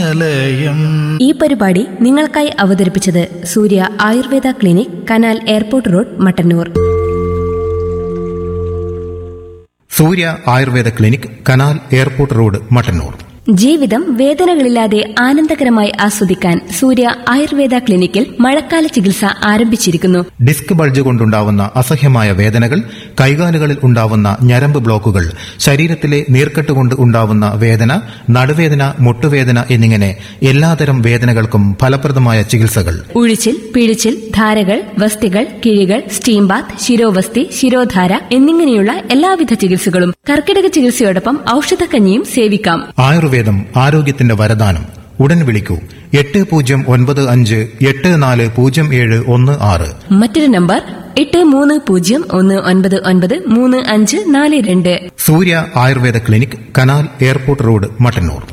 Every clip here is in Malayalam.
ഈ പരിപാടി നിങ്ങൾക്കായി അവതരിപ്പിച്ചത് സൂര്യ Ayurveda clinic, canal airport road, Mattannur. സൂര്യ Ayurveda clinic, canal airport road, Mattannur. ജീവിതം വേദനകളില്ലാതെ ആനന്ദകരമായി ആസ്വദിക്കാൻ സൂര്യ ആയുർവേദ ക്ലിനിക്കിൽ മഴക്കാല ചികിത്സ ആരംഭിച്ചിരിക്കുന്നു. ഡിസ്ക് ബൾജ് കൊണ്ടുണ്ടാവുന്ന അസഹ്യമായ വേദനകൾ, കൈകാലുകളിൽ ഉണ്ടാവുന്ന ഞരമ്പ് ബ്ലോക്കുകൾ, ശരീരത്തിലെ നീർക്കെട്ട് കൊണ്ട് ഉണ്ടാവുന്ന വേദന, നടുവേദന, മുട്ടുവേദന എന്നിങ്ങനെ എല്ലാതരം വേദനകൾക്കും ഫലപ്രദമായ ചികിത്സകൾ. ഉഴിച്ചിൽ, പിഴിച്ചിൽ, ധാരകൾ, വസ്തികൾ, കിഴികൾ, സ്റ്റീം ബാത്ത്, ശിരോവസ്തി, ശിരോധാര എന്നിങ്ങനെയുള്ള എല്ലാവിധ ചികിത്സകളും കർക്കിടക ചികിത്സയോടൊപ്പം ഔഷധക്കഞ്ഞിയും സേവിക്കാം. ആയുർവേദം ആരോഗ്യത്തിന്റെ വരദാനം. ഉടൻ വിളിക്കൂ 8095840716. മറ്റൊരു നമ്പർ 8301993542. സൂര്യ Ayurveda clinic, canal airport road, Mattannur.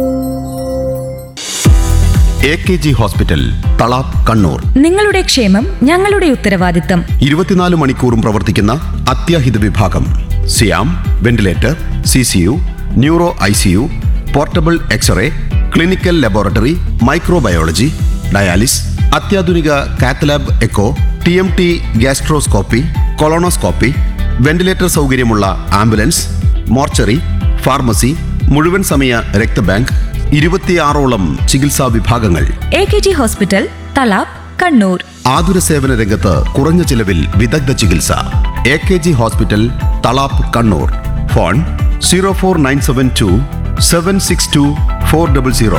AKG hospital, Thalap, Kannur. നിങ്ങളുടെ ക്ഷേമം ഞങ്ങളുടെ ഉത്തരവാദിത്തം. 24 മണിക്കൂറും പ്രവർത്തിക്കുന്ന അത്യാഹിത വിഭാഗം. സിയാം, ventilator, CCU, neuro ICU, portable x-ray, clinical laboratory, microbiology, dialysis, അത്യാധുനിക cath lab echo, TMT, gastroscopy, colonoscopy, ventilator സൗകര്യമുള്ള ആംബുലൻസ്, മോർച്ചറി, ഫാർമസി, മുഴുവൻ സമയ രക്തബാങ്ക്, 26ഓളം ചികിത്സാ വിഭാഗങ്ങൾ. AKG hospital, Thalap, Kannur. ആതുര സേവന രംഗത്ത് കുറഞ്ഞ ചിലവിൽ വിദഗ്ധ ചികിത്സ. AKG hospital, Thalap, Kannur. Phone 04972 762 400.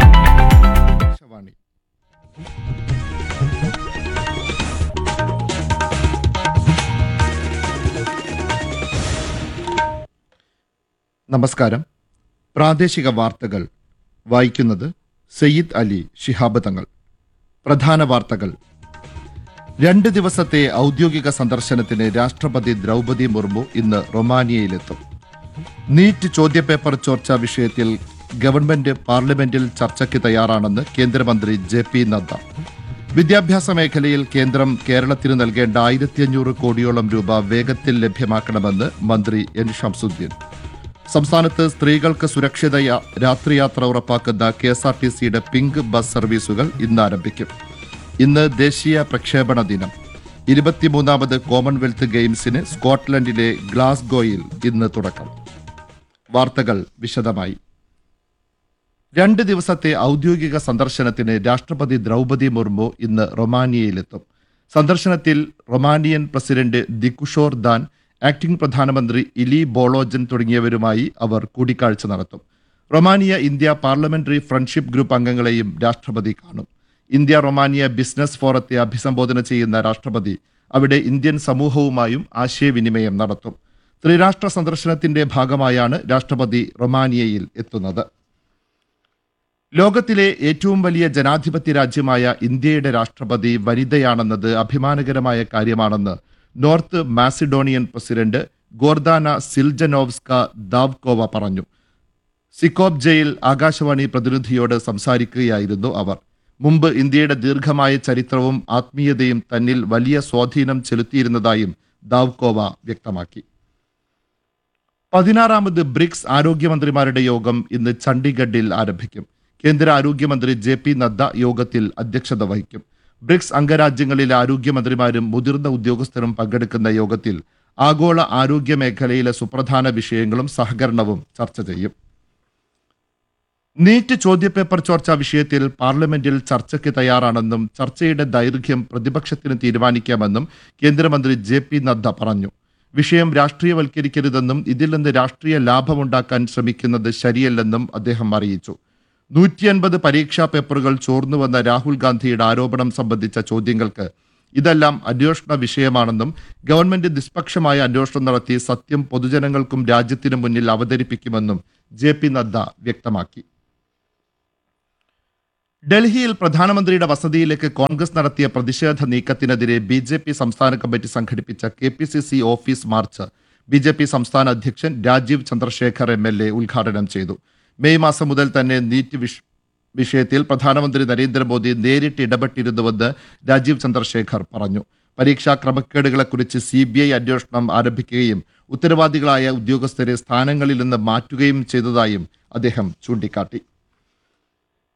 നമസ്കാരം. പ്രാദേശിക വാർത്തകൾ വായിക്കുന്നത് സയ്യിദ് അലി ശിഹാബ് തങ്ങൾ. പ്രധാന വാർത്തകൾ. 2 ദിവസത്തെ ഔദ്യോഗിക സന്ദർശനത്തിന് രാഷ്ട്രപതി ദ്രൗപദി മുർമു ഇന്ന് റൊമാനിയയിലെത്തും. നീറ്റ് ചോദ്യപേപ്പർ ചോർച്ചാ വിഷയത്തിൽ ഗവൺമെന്റ് പാർലമെന്റിൽ ചർച്ചയ്ക്ക് തയ്യാറാണെന്ന് കേന്ദ്രമന്ത്രി JP നദ്ദ. വിദ്യാഭ്യാസ മേഖലയിൽ കേന്ദ്രം കേരളത്തിന് നൽകേണ്ട 1500 കോടിയോളം രൂപ വേഗത്തിൽ ലഭ്യമാക്കണമെന്ന് മന്ത്രി N ഷംസുദ്ദീൻ. സംസ്ഥാനത്ത് സ്ത്രീകൾക്ക് സുരക്ഷിത രാത്രിയാത്ര ഉറപ്പാക്കുന്ന KSRTCയുടെ പിങ്ക് ബസ് സർവീസുകൾ ഇന്ന് ആരംഭിക്കും. ഇന്ന് ദേശീയ പ്രക്ഷേപണ ദിനം. 23ാമത് കോമൺവെൽത്ത് ഗെയിംസിന് സ്കോട്ട്ലൻഡിലെ ഗ്ലാസ്ഗോയിൽ ഇന്ന് തുടക്കം. വാർത്തകൾ വിശദമായി. 2 ദിവസത്തെ ഔദ്യോഗിക സന്ദർശനത്തിന് രാഷ്ട്രപതി ദ്രൗപദി മുർമു ഇന്ന് റൊമാനിയയിലെത്തും. സന്ദർശനത്തിൽ റൊമാനിയൻ പ്രസിഡന്റ് ദികുഷോർ ദാൻ, ആക്ടിംഗ് പ്രധാനമന്ത്രി ഇലി ബോളോജൻ തുടങ്ങിയവരുമായി അവർ കൂടിക്കാഴ്ച നടത്തും. Romania India parliamentary friendship group അംഗങ്ങളെയും രാഷ്ട്രപതി കാണും. ഇന്ത്യ റൊമാനിയ ബിസിനസ് ഫോറത്തെ അഭിസംബോധന ചെയ്യുന്ന രാഷ്ട്രപതി അവിടെ ഇന്ത്യൻ സമൂഹവുമായും ആശയവിനിമയം നടത്തും. ത്രിരാഷ്ട്ര സന്ദർശനത്തിന്റെ ഭാഗമായാണ് രാഷ്ട്രപതി റൊമാനിയയിൽ എത്തുന്നത്. ലോകത്തിലെ ഏറ്റവും വലിയ ജനാധിപത്യ രാജ്യമായ ഇന്ത്യയുടെ രാഷ്ട്രപതി വനിതയാണെന്നത് അഭിമാനകരമായ കാര്യമാണെന്ന് north Macedonian president Gordana Siljanovska Davkova പറഞ്ഞു. സിക്കോപ്ജയിൽ ആകാശവാണി പ്രതിനിധിയോട് സംസാരിക്കുകയായിരുന്നു അവർ. മുമ്പ് ഇന്ത്യയുടെ ദീർഘമായ ചരിത്രവും ആത്മീയതയും തന്നിൽ വലിയ സ്വാധീനം ചെലുത്തിയിരുന്നതായും ദാവ്കോവ വ്യക്തമാക്കി. 16ാമത് ബ്രിക്സ് ആരോഗ്യമന്ത്രിമാരുടെ യോഗം ഇന്ന് ചണ്ഡീഗഡിൽ ആരംഭിക്കും. കേന്ദ്ര ആരോഗ്യമന്ത്രി JP നദ്ദ യോഗത്തിൽ അധ്യക്ഷത വഹിക്കും. ബ്രിക്സ് അംഗരാജ്യങ്ങളിലെ ആരോഗ്യമന്ത്രിമാരും മുതിർന്ന ഉദ്യോഗസ്ഥരും പങ്കെടുക്കുന്ന യോഗത്തിൽ ആഗോള ആരോഗ്യ മേഖലയിലെ സുപ്രധാന വിഷയങ്ങളും സഹകരണവും ചർച്ച ചെയ്യും. നീറ്റ് ചോദ്യപേപ്പർ ചോർച്ചാ വിഷയത്തിൽ പാർലമെന്റിൽ ചർച്ചയ്ക്ക് തയ്യാറാണെന്നും ചർച്ചയുടെ ദൈർഘ്യം പ്രതിപക്ഷത്തിന് തീരുമാനിക്കാമെന്നും കേന്ദ്രമന്ത്രി JP നദ്ദ പറഞ്ഞു. വിഷയം രാഷ്ട്രീയവൽക്കരിക്കരുതെന്നും ഇതിൽ നിന്ന് രാഷ്ട്രീയ ലാഭമുണ്ടാക്കാൻ ശ്രമിക്കുന്നത് ശരിയല്ലെന്നും അദ്ദേഹം അറിയിച്ചു. 150 പരീക്ഷാ പേപ്പറുകൾ ചോർന്നുവെന്ന രാഹുൽ ഗാന്ധിയുടെ ആരോപണം സംബന്ധിച്ച ചോദ്യങ്ങൾക്ക് ഇതെല്ലാം അന്വേഷണ വിഷയമാണെന്നും ഗവൺമെന്റ് നിഷ്പക്ഷമായ അന്വേഷണം നടത്തി സത്യം പൊതുജനങ്ങൾക്കും രാജ്യത്തിനു മുന്നിൽ അവതരിപ്പിക്കുമെന്നും JP നദ്ദ വ്യക്തമാക്കി. ഡൽഹിയിൽ പ്രധാനമന്ത്രിയുടെ വസതിയിലേക്ക് കോൺഗ്രസ് നടത്തിയ പ്രതിഷേധ നീക്കത്തിനെതിരെ BJP സംസ്ഥാന കമ്മിറ്റി സംഘടിപ്പിച്ച KPCC ഓഫീസ് മാർച്ച് BJP സംസ്ഥാന അധ്യക്ഷൻ രാജീവ് ചന്ദ്രശേഖർ MLA ഉദ്ഘാടനം ചെയ്തു. മെയ് മാസം മുതൽ തന്നെ നീറ്റ് വിഷയത്തിൽ പ്രധാനമന്ത്രി നരേന്ദ്രമോദി നേരിട്ട് ഇടപെട്ടിരുന്നുവെന്ന് രാജീവ് ചന്ദ്രശേഖർ പറഞ്ഞു. പരീക്ഷാ ക്രമക്കേടുകളെക്കുറിച്ച് CBI അന്വേഷണം ആരംഭിക്കുകയും ഉത്തരവാദികളായ ഉദ്യോഗസ്ഥരെ സ്ഥാനങ്ങളിൽ നിന്ന് മാറ്റുകയും ചെയ്തതായും അദ്ദേഹം ചൂണ്ടിക്കാട്ടി.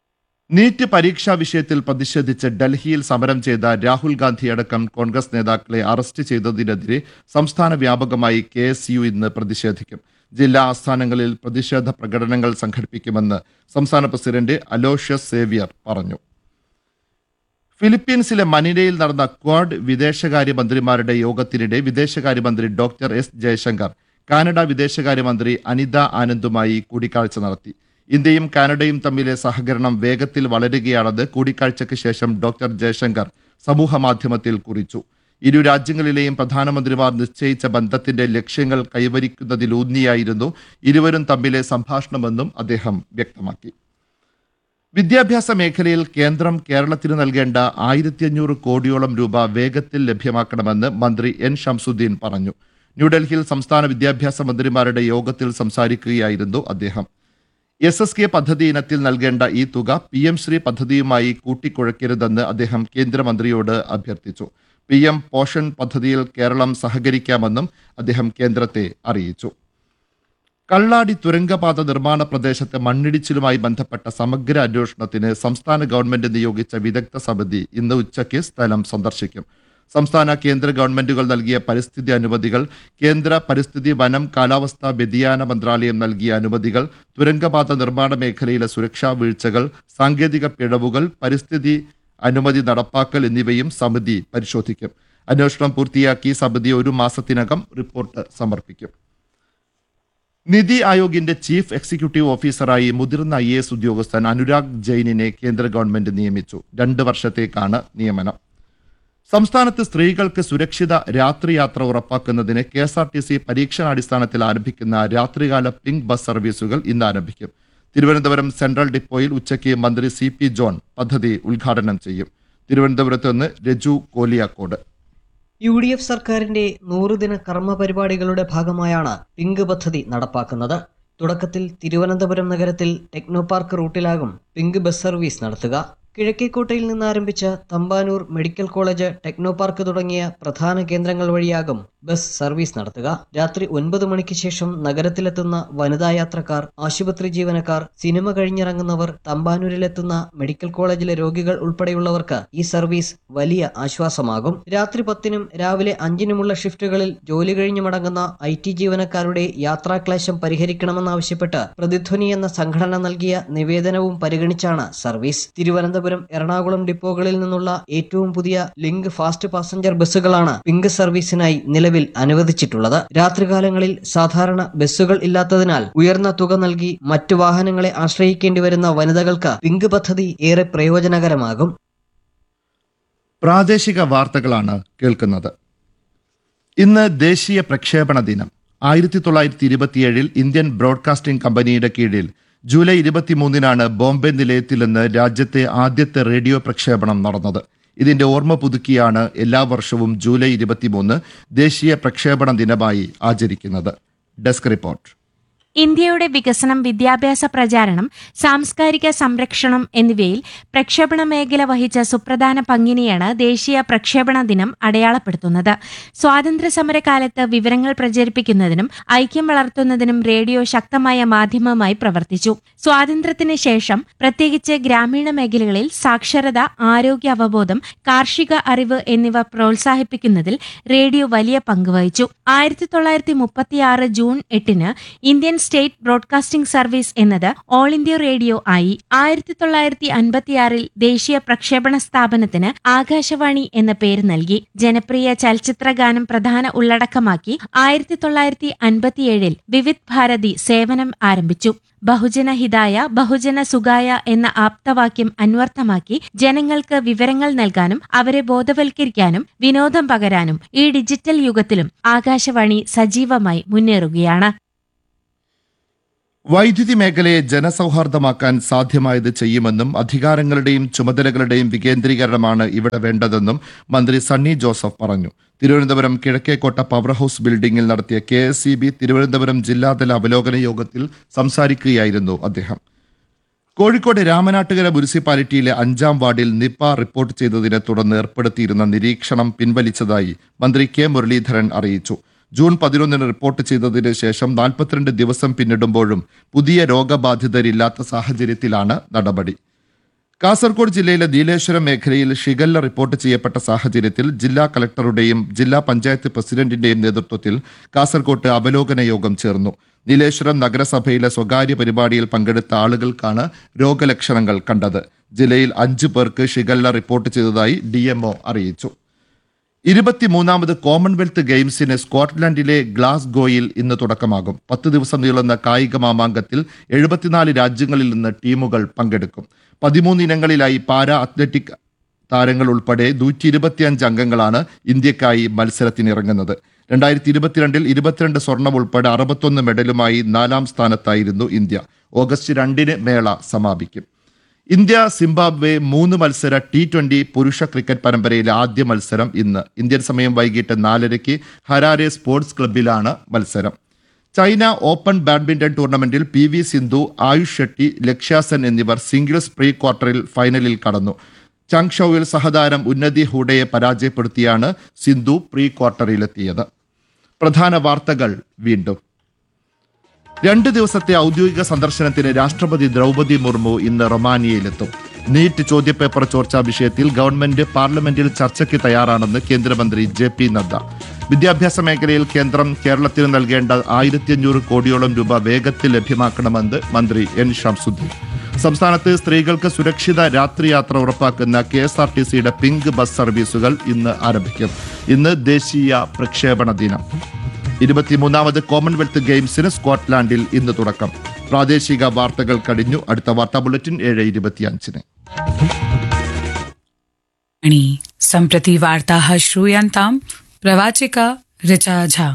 നീറ്റ് പരീക്ഷാ വിഷയത്തിൽ പ്രതിഷേധിച്ച് ഡൽഹിയിൽ സമരം ചെയ്ത രാഹുൽ ഗാന്ധിയടക്കം കോൺഗ്രസ് നേതാക്കളെ അറസ്റ്റ് ചെയ്തതിനെതിരെ സംസ്ഥാന വ്യാപകമായി KSU ഇന്ന് പ്രതിഷേധിക്കും. ജില്ലാ ആസ്ഥാനങ്ങളിൽ പ്രതിഷേധ പ്രകടനങ്ങൾ സംഘടിപ്പിക്കുമെന്ന് സംസ്ഥാന പ്രസിഡന്റ് അലോഷ്യസ് സേവ്യർ പറഞ്ഞു. ഫിലിപ്പീൻസിലെ മനിലയിൽ നടന്ന ക്വാഡ് വിദേശകാര്യമന്ത്രിമാരുടെ യോഗത്തിനിടെ വിദേശകാര്യമന്ത്രി ഡോക്ടർ എസ് ജയശങ്കർ കാനഡ വിദേശകാര്യമന്ത്രി അനിത ആനന്ദുമായി കൂടിക്കാഴ്ച നടത്തി. ഇന്ത്യയും കാനഡയും തമ്മിലെ സഹകരണം വേഗത്തിൽ വളരുകയാണെന്ന് കൂടിക്കാഴ്ചയ്ക്ക് ശേഷം ഡോക്ടർ ജയശങ്കർ സമൂഹമാധ്യമത്തിൽ കുറിച്ചു. ഇരു രാജ്യങ്ങളിലെയും പ്രധാനമന്ത്രിമാർ നിശ്ചയിച്ച ബന്ധത്തിന്റെ ലക്ഷ്യങ്ങൾ കൈവരിക്കുന്നതിലൂന്നിയായിരുന്നു ഇരുവരും തമ്മിലെ സംഭാഷണമെന്നും അദ്ദേഹം വ്യക്തമാക്കി. വിദ്യാഭ്യാസ മേഖലയിൽ കേന്ദ്രം കേരളത്തിന് നൽകേണ്ട 1500 കോടിയോളം രൂപ വേഗത്തിൽ ലഭ്യമാക്കണമെന്ന് മന്ത്രി N ഷംസുദ്ദീൻ പറഞ്ഞു. ന്യൂഡൽഹിയിൽ സംസ്ഥാന വിദ്യാഭ്യാസ മന്ത്രിമാരുടെ യോഗത്തിൽ സംസാരിക്കുകയായിരുന്നു അദ്ദേഹം. SSK പദ്ധതി ഇനത്തിൽ നൽകേണ്ട ഈ തുക PM ശ്രീ പദ്ധതിയുമായി കൂട്ടിക്കുഴയ്ക്കരുതെന്ന് അദ്ദേഹം കേന്ദ്രമന്ത്രിയോട് അഭ്യർത്ഥിച്ചു. PM പോഷൻ പദ്ധതിയിൽ കേരളം സഹകരിക്കാമെന്നും അദ്ദേഹം കേന്ദ്രത്തെ അറിയിച്ചു. കള്ളാടി തുരങ്കപാത നിർമ്മാണ പ്രദേശത്തെ മണ്ണിടിച്ചിലുമായി ബന്ധപ്പെട്ട സമഗ്ര അന്വേഷണത്തിന് സംസ്ഥാന ഗവൺമെന്റ് നിയോഗിച്ച വിദഗ്ധ സമിതി ഇന്ന് ഉച്ചയ്ക്ക് സ്ഥലം സന്ദർശിക്കും. സംസ്ഥാന കേന്ദ്ര ഗവൺമെന്റുകൾ നൽകിയ പരിസ്ഥിതി അനുമതികൾ, കേന്ദ്ര പരിസ്ഥിതി വനം കാലാവസ്ഥാ വ്യതിയാന മന്ത്രാലയം നൽകിയ അനുമതികൾ, തുരങ്കപാത നിർമ്മാണ മേഖലയിലെ സുരക്ഷാ വീഴ്ചകൾ, സാങ്കേതിക പിഴവുകൾ, പരിസ്ഥിതി അനുമതി നടപ്പാക്കൽ എന്നിവയും സമിതി പരിശോധിക്കും. അന്വേഷണം പൂർത്തിയാക്കി സമിതി 1 മാസത്തിനകം റിപ്പോർട്ട് സമർപ്പിക്കും. നിതി ആയോഗിന്റെ ചീഫ് എക്സിക്യൂട്ടീവ് ഓഫീസറായി മുതിർന്ന IAS ഉദ്യോഗസ്ഥൻ അനുരാഗ് ജെയിനിനെ കേന്ദ്ര ഗവൺമെന്റ് നിയമിച്ചു. 2 വർഷത്തേക്കാണ് നിയമനം. സംസ്ഥാനത്ത് സ്ത്രീകൾക്ക് സുരക്ഷിത രാത്രിയാത്ര ഉറപ്പാക്കുന്നതിന് KSRTC പരീക്ഷണാടിസ്ഥാനത്തിൽ ആരംഭിക്കുന്ന രാത്രികാല പിങ്ക് ബസ് സർവീസുകൾ ഇന്ന് ആരംഭിക്കും. തിരുവനന്തപുരം സെൻട്രൽ ഡിപ്പോയിൽ ഉച്ചയ്ക്ക് മന്ത്രി CP ജോൺ പദ്ധതി ഉദ്ഘാടനം ചെയ്യും. തിരുവനന്തപുരത്ത് നിന്ന് രജു കോലിയാക്കോട്. UDF സർക്കാരിന്റെ 100 ദിന കർമ്മ പരിപാടികളുടെ ഭാഗമായാണ് പിങ്ക് പദ്ധതി നടപ്പാക്കുന്നത്. തുടക്കത്തിൽ തിരുവനന്തപുരം നഗരത്തിൽ techno park റൂട്ടിലാകും pink bus service നടത്തുക. കിഴക്കേക്കോട്ടയിൽ നിന്ന് ആരംഭിച്ച Thampanoor medical college, techno park തുടങ്ങിയ പ്രധാന കേന്ദ്രങ്ങൾ വഴിയാകും ബസ് സർവീസ് നടത്തുക. രാത്രി 9 മണിക്ക് ശേഷം നഗരത്തിലെത്തുന്ന വനിതാ യാത്രക്കാർ, ആശുപത്രി ജീവനക്കാർ, സിനിമ കഴിഞ്ഞിറങ്ങുന്നവർ, തമ്പാനൂരിലെത്തുന്ന മെഡിക്കൽ കോളേജിലെ രോഗികൾ ഉൾപ്പെടെയുള്ളവർക്ക് ഈ സർവീസ് വലിയ ആശ്വാസമാകും. രാത്രി 10-നും രാവിലെ 5-നുമുള്ള ഷിഫ്റ്റുകളിൽ ജോലി കഴിഞ്ഞു മടങ്ങുന്ന IT ജീവനക്കാരുടെ യാത്രാക്ലേശം പരിഹരിക്കണമെന്നാവശ്യപ്പെട്ട് പ്രതിധ്വനി എന്ന സംഘടന നൽകിയ നിവേദനവും പരിഗണിച്ചാണ് സർവീസ്. തിരുവനന്തപുരം, എറണാകുളം ഡിപ്പോകളിൽ നിന്നുള്ള ഏറ്റവും പുതിയ ലിങ്ക് ഫാസ്റ്റ് പാസഞ്ചർ ബസ്സുകളാണ് പിങ്ക് സർവീസിനായി നിലവിൽ അനുവദിച്ചിട്ടുള്ളത്. രാത്രികാലങ്ങളിൽ സാധാരണ ബസ്സുകൾ ഇല്ലാത്തതിനാൽ ഉയർന്ന തുക നൽകി മറ്റു വാഹനങ്ങളെ ആശ്രയിക്കേണ്ടി വരുന്ന വനിതകൾക്ക് പിങ്ക് പദ്ധതി ഏറെ പ്രയോജനകരമാകും. പ്രാദേശിക വാർത്തകളാണ് കേൾക്കുന്നത്. ഇന്ന് ദേശീയ പ്രക്ഷേപണ ദിനം. 1927 ഇന്ത്യൻ ബ്രോഡ്കാസ്റ്റിംഗ് കമ്പനിയുടെ കീഴിൽ ജൂലൈ 23-നാണ് ബോംബെ നിലയത്തിൽ നിന്ന് രാജ്യത്തെ ആദ്യത്തെ റേഡിയോ പ്രക്ഷേപണം നടന്നത്. ഇതിന്റെ ഓർമ്മ പുതുക്കിയാണ് എല്ലാ വർഷവും ജൂലൈ 23 ദേശീയ പ്രക്ഷേപണ ദിനമായി ആചരിക്കുന്നത്. Desk report. ഇന്ത്യയുടെ വികസനം, വിദ്യാഭ്യാസ പ്രചാരണം, സാംസ്കാരിക സംരക്ഷണം എന്നിവയിൽ പ്രക്ഷേപണ മേഖല വഹിച്ച സുപ്രധാന പങ്കിനെയാണ് ദേശീയ പ്രക്ഷേപണ ദിനം അടയാളപ്പെടുത്തുന്നത്. സ്വാതന്ത്ര്യസമരകാലത്ത് വിവരങ്ങൾ പ്രചരിപ്പിക്കുന്നതിനും ഐക്യം വളർത്തുന്നതിനും റേഡിയോ ശക്തമായ മാധ്യമമായി പ്രവർത്തിച്ചു. സ്വാതന്ത്ര്യത്തിന് ശേഷം പ്രത്യേകിച്ച് ഗ്രാമീണ മേഖലകളിൽ സാക്ഷരത, ആരോഗ്യ അവബോധം, കാർഷിക അറിവ് എന്നിവ പ്രോത്സാഹിപ്പിക്കുന്നതിൽ റേഡിയോ വലിയ പങ്ക് വഹിച്ചു. 1936 June 8-ന് Indian state broadcasting service എന്നത് ഓൾ ഇന്ത്യ റേഡിയോ ആയി. 1956 ദേശീയ പ്രക്ഷേപണ സ്ഥാപനത്തിന് ആകാശവാണി എന്ന പേര് നൽകി. ജനപ്രിയ ചലച്ചിത്ര ഗാനം പ്രധാന ഉള്ളടക്കമാക്കി 1957 വിവിധ് ഭാരതി സേവനം ആരംഭിച്ചു. ബഹുജന ഹിതായ ബഹുജന സുഖായ എന്ന ആപ്തവാക്യം അന്വർത്ഥമാക്കി ജനങ്ങൾക്ക് വിവരങ്ങൾ നൽകാനും അവരെ ബോധവൽക്കരിക്കാനും വിനോദം പകരാനും ഈ ഡിജിറ്റൽ യുഗത്തിലും ആകാശവാണി സജീവമായി മുന്നേറുകയാണ്. വൈദ്യുതി മേഖലയെ ജനസൗഹാർദ്ദമാക്കാൻ സാധ്യമായത് ചെയ്യുമെന്നും അധികാരങ്ങളുടെയും ചുമതലകളുടെയും വികേന്ദ്രീകരണമാണ് ഇവിടെ വേണ്ടതെന്നും മന്ത്രി സണ്ണി ജോസഫ് പറഞ്ഞു. തിരുവനന്തപുരം കിഴക്കേക്കോട്ട പവർ ഹൌസ് ബിൽഡിംഗിൽ നടത്തിയ KSEB തിരുവനന്തപുരം ജില്ലാതല അവലോകന യോഗത്തിൽ സംസാരിക്കുകയായിരുന്നു അദ്ദേഹം. കോഴിക്കോട് രാമനാട്ടുകര മുനിസിപ്പാലിറ്റിയിലെ 5-ാം വാർഡിൽ നിപ റിപ്പോർട്ട് ചെയ്തതിനെ തുടർന്ന് ഏർപ്പെടുത്തിയിരുന്ന നിരീക്ഷണം പിൻവലിച്ചതായി മന്ത്രി K മുരളീധരൻ അറിയിച്ചു. ജൂൺ 11-ന് റിപ്പോർട്ട് ചെയ്തതിന് ശേഷം 42 ദിവസം പിന്നിടുമ്പോഴും പുതിയ രോഗബാധിതരില്ലാത്ത സാഹചര്യത്തിലാണ് നടപടി. കാസർഗോഡ് ജില്ലയിലെ നീലേശ്വരം മേഖലയിൽ ഷിഗല്ല റിപ്പോർട്ട് ചെയ്യപ്പെട്ട സാഹചര്യത്തിൽ ജില്ലാ കളക്ടറുടെയും ജില്ലാ പഞ്ചായത്ത് പ്രസിഡന്റിന്റെയും നേതൃത്വത്തിൽ കാസർഗോട്ട് അവലോകന യോഗം ചേർന്നു. നീലേശ്വരം നഗരസഭയിലെ സ്വകാര്യ പരിപാടിയിൽ പങ്കെടുത്ത ആളുകൾക്കാണ് രോഗലക്ഷണങ്ങൾ കണ്ടത്. ജില്ലയിൽ 5 പേർക്ക് ഷിഗല്ല റിപ്പോർട്ട് ചെയ്തതായി DMO അറിയിച്ചു. 23ാമത് കോമൺവെൽത്ത് ഗെയിംസിന് സ്കോട്ട്ലൻഡിലെ ഗ്ലാസ്ഗോയിൽ ഇന്ന് തുടക്കമാകും. 10 ദിവസം നീളുന്ന കായിക മാമാങ്കത്തിൽ 74 രാജ്യങ്ങളിൽ നിന്ന് ടീമുകൾ പങ്കെടുക്കും. 13 ഇനങ്ങളിലായി പാരാ അത്ലറ്റിക് താരങ്ങൾ ഉൾപ്പെടെ 125 അംഗങ്ങളാണ് ഇന്ത്യക്കായി മത്സരത്തിനിറങ്ങുന്നത്. 2022 22 സ്വർണം ഉൾപ്പെടെ 61 മെഡലുമായി 4ാം സ്ഥാനത്തായിരുന്നു ഇന്ത്യ. ഓഗസ്റ്റ് 2 മേള സമാപിക്കും. ഇന്ത്യ സിംബാബ്വെ 3 മത്സര T20 പുരുഷ ക്രിക്കറ്റ് പരമ്പരയിലെ ആദ്യ മത്സരം ഇന്ന്. ഇന്ത്യൻ സമയം വൈകിട്ട് 4:30 ഹരാരെ സ്പോർട്സ് ക്ലബ്ബിലാണ് മത്സരം. ചൈന ഓപ്പൺ ബാഡ്മിന്റൺ ടൂർണമെന്റിൽ PV സിന്ധു, ആയുഷ് ഷെട്ടി, ലക്ഷ്യ സെൻ എന്നിവർ സിംഗിൾസ് പ്രീ ക്വാർട്ടറിൽ ഫൈനലിൽ കടന്നു. ചാങ്ഷൌവിൽ സഹതാരം ഉന്നതി ഹൂഡയെ പരാജയപ്പെടുത്തിയാണ് സിന്ധു പ്രീ ക്വാർട്ടറിലെത്തിയത്. പ്രധാന വാർത്തകൾ വീണ്ടും. 2 ദിവസത്തെ ഔദ്യോഗിക സന്ദർശനത്തിന് രാഷ്ട്രപതി ദ്രൗപദി മുർമു ഇന്ന് റൊമാനിയയിലെത്തും. നീറ്റ് ചോദ്യപേപ്പർ ചോർച്ചാ വിഷയത്തിൽ ഗവൺമെന്റ് പാർലമെന്റിൽ ചർച്ചയ്ക്ക് തയ്യാറാണെന്ന് കേന്ദ്രമന്ത്രി JP നദ്ദ. വിദ്യാഭ്യാസ മേഖലയിൽ കേന്ദ്രം കേരളത്തിന് നൽകേണ്ട 1500 കോടിയോളം രൂപ വേഗത്തിൽ ലഭ്യമാക്കണമെന്ന് മന്ത്രി N ഷംസുദ്ദീൻ. സംസ്ഥാനത്ത് സ്ത്രീകൾക്ക് സുരക്ഷിത രാത്രിയാത്ര ഉറപ്പാക്കുന്ന KSRTCയുടെ പിങ്ക് ബസ് സർവീസുകൾ ഇന്ന് ആരംഭിക്കും. ഇന്ന് ദേശീയ പ്രക്ഷേപണ ദിനം. 23ാമത് കോമൺവെൽത്ത് ഗെയിംസിന് സ്കോട്ട്ലാൻഡിൽ ഇന്ന് തുടക്കം. പ്രാദേശിക വാർത്തകൾ കഴിഞ്ഞു. അടുത്ത വാർത്താ ബുള്ളറ്റിൻ 7:25. सम्प्रति वार्ताः श्रूयन्ताम् प्रवाचिका ऋचा झा।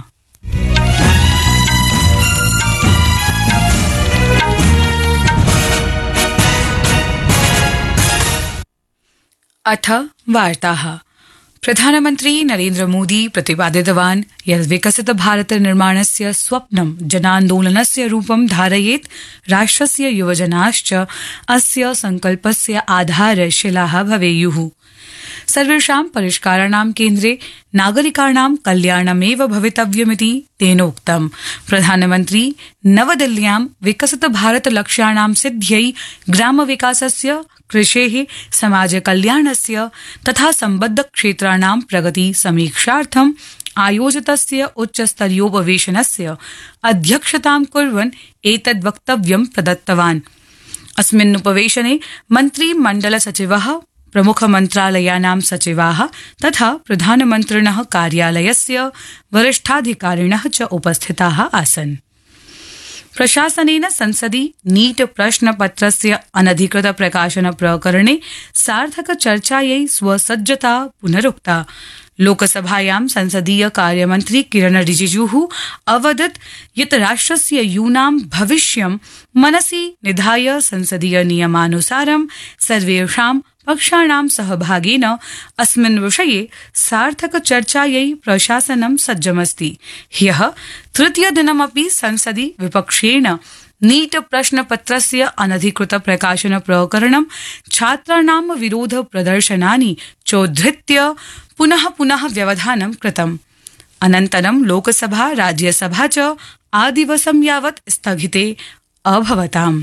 अथ वार्ताः। प्रधानमन्त्री नरेन्द्र मोदी प्रतिपादितवान् यत् विकसित भारत निर्माणस्य स्वप्नं जनान्दोलनस्य रूपं धारयेत्। राष्ट्रस्य युवजनाश्च अस्य संकल्पस्य आधारशिलाः भवेयुः। सर्वेषां परिष्काराणां केन्द्रे नागरिकाणां कल्याणमेव भवितव्यमिति तेनोक्तम्। प्रधानमन्त्री नवदिल्ल्यां विकसित भारत लक्ष्याणां सिद्ध्यै ग्रामविकासस्य, कृषेः, समाजकल्याणस्य तथा सम्बद्ध क्षेत्राणां प्रगति समीक्षार्थम् आयोजितस्य उच्चस्तरीयोपवेशनस्य अध्यक्षतां कुर्वन् एतद् वक्तव्यं प्रदत्तवान्। अस्मिन् उपवेशने मन्त्रिमण्डल सचिवः, प्रमुख मन्त्रालयानां सचिवाः तथा प्रधानमन्त्रिणः कार्यालयस्य वरिष्ठाधिकारिणः च उपस्थिताः आसन्। प्रशासनेन संसदि नीट प्रश्नपत्रस्य अनधिकृत प्रकाशन प्रकरणे सार्थक चर्चायै स्वसज्जता पुनरुक्ता। लोकसभायां संसदीय कार्यमन्त्री किरण रिजिजुः अवदत् यत् राष्ट्रस्य यूनां भविष्यं मनसि निधाय संसदीय नियमानुसारं सर्वेषां पक्षाणां सहभागेन अस्मिन् विषये सार्थक चर्चायै प्रशासनं सज्जमस्ति। ह्यः तृतीयदिनमपि संसदि विपक्षेण नीट प्रश्नपत्रस्य अनधिकृत प्रकाशन प्रकरणं छात्राणां विरोध प्रदर्शनानि चोद्धृत्य पुनः पुनः व्यवधानं कृतम्। अनन्तरं लोकसभा राज्यसभा च आदिवसं यावत् स्थगिते अभवताम्।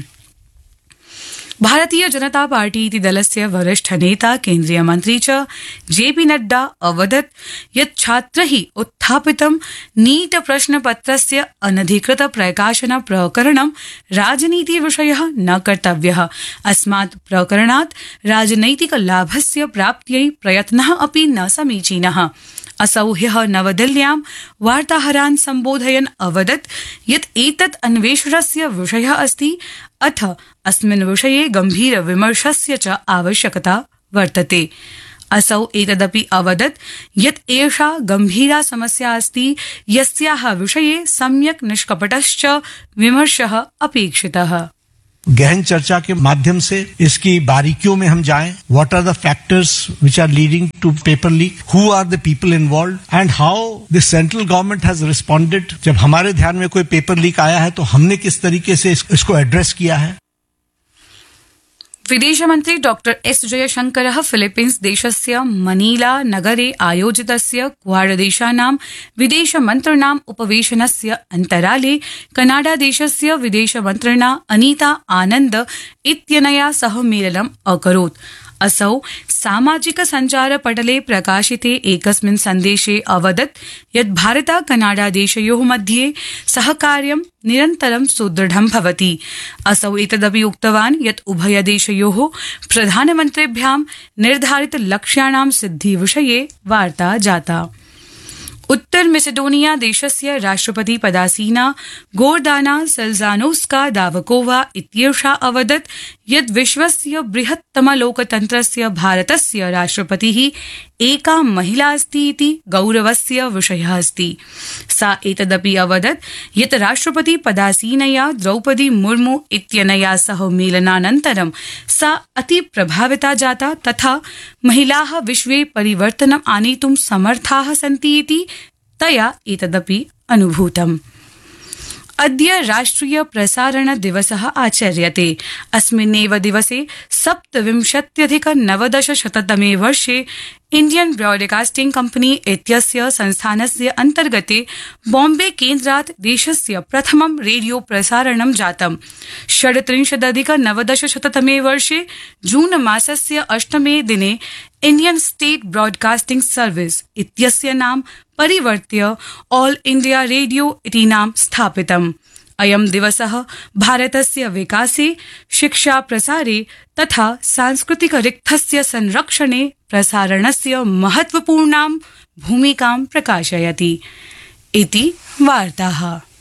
भारतीय जनता पार्टी इति दलस्य वरिष्ठ नेता केन्द्रीय मन्त्री च JP नड्डा अवदत् यत् छात्रैः उत्थापितं नीट प्रश्नपत्रस्य अनधिकृत प्रकाशन प्रकरणं राजनीतिविषयः न कर्तव्यः। अस्मात् प्रकरणात् राजनैतिक लाभस्य प्राप्त्यै प्रयत्नः अपि न समीचीनः। असौ ह्यः नवदिल्ल्यां वार्ताहरान् सम्बोधयन् अवदत् यत् एतत् अन्वेषणस्य विषयः अस्ति, अथ अस्मिन् विषये गम्भीर विमर्शस्य च आवश्यकता वर्तते। असौ एतदपि अवदत् यत् एषा गम्भीरा समस्या अस्ति, यस्याः विषये सम्यक् निष्कपटश्च विमर्शः अपेक्षितः। गहन चर्चा के माध्यम से इसकी बारीकियों में हम जाएं, what are the factors which are leading to paper leak, who are the people involve and how the central government has responded. जब हमारे ध्यान में कोई पेपर लीक आया है तो हमने किस तरीके से इसको एड्रेस किया है। विदेशमन्त्री डॉक्टर एस जयशंकरः फिलीपीन्स देशस्य मनीला नगरे आयोजितस्य क्वाडदेशानां विदेशमन्त्रिणाम् उपवेशनस्य अन्तराले कनाडा देशस्य विदेशमन्त्रिणा अनीता आनन्द इत्यनया सह मेलनम् अकरोत्। असौ सामाजिक सञ्चार पटले प्रकाशिते एकस्मिन् सन्देशे अवदत् यत् भारत कनाडा देशयोः मध्ये सहकार्यं निरन्तरं सुदृढं भवति। असौ एतदपि उक्तवान् यत् उभयदेशयोः प्रधानमन्त्रिभ्यां निर्धारित लक्ष्याणां सिद्धिविषये वार्ता जाता। उत्तर मेसेडोनिया देशस्य राष्ट्रपति पदासीना गोर्दाना सेल्जानोस्का दावकोवा इत्येषा अवदत् यत् विश्वस्य बृहत्तम लोकतन्त्रस्य भारतस्य राष्ट्रपतिः एका महिला अस्ति इति गौरवस्य विषयः अस्ति। सा एतदपि अवदत् यत् राष्ट्रपति पदासीनया द्रौपदी मुर्मू इत्यनया सह मेलनानन्तरं सा अति प्रभाविता जाता तथा महिलाः विश्वे परिवर्तनम् आनेतुं समर्थाः सन्ति इति तया एतदपि अनुभूतम्। अद्य राष्ट्रिय प्रसारण दिवसः आचर्यते। अस्मिन्नेव दिवसे 27,990 वर्षे इंडियन ब्रॉडकास्टिंग कंपनी इत्यस्य संस्थानस्य अन्तर्गते बॉम्बे केन्द्रात् देशस्य प्रथमं रेडियो प्रसारणं जातम्। 37,990 वर्षे जून मासस्य 8 दिने इंडियन स्टेट ब्रॉडकास्टिंग सर्विस इत्यस्य नाम परिवर्त्य ऑल इंडिया रेडियो इति नाम स्थापितम्। अयं दिवसः भारतस्य विकासे, शिक्षा प्रसारे तथा सांस्कृतिक रिक्थस्य संरक्षणे प्रसारणस्य महत्वपूर्णां भूमिकां प्रकाशयति इति वार्ताः।